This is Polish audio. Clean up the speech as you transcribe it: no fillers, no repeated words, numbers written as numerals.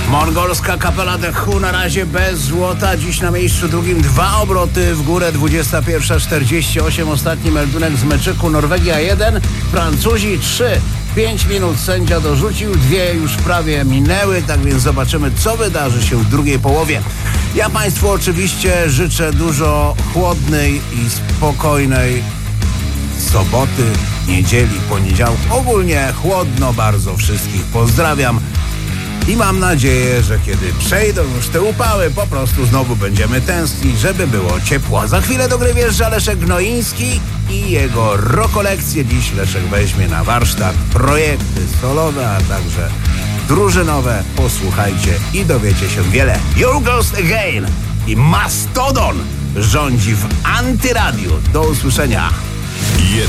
Mongolska kapela The Who na razie bez złota. Dziś na miejscu drugim 2 obroty w górę. 21:48. Ostatni meldunek z meczyku. Norwegia 1, Francuzi 3. 5 minut sędzia dorzucił, 2 już prawie minęły, tak więc zobaczymy, co wydarzy się w drugiej połowie. Ja Państwu oczywiście życzę dużo chłodnej i spokojnej soboty, niedzieli, poniedziałku. Ogólnie chłodno bardzo wszystkich pozdrawiam i mam nadzieję, że kiedy przejdą już te upały, po prostu znowu będziemy tęsknić, żeby było ciepło. Za chwilę do gry wjeżdża Leszek Gnoiński i jego rokolekcje. Dziś Leszek weźmie na warsztat projekty solowe, a także drużynowe. Posłuchajcie i dowiecie się wiele. Your Ghost Again i Mastodon rządzi w Antyradiu. Do usłyszenia.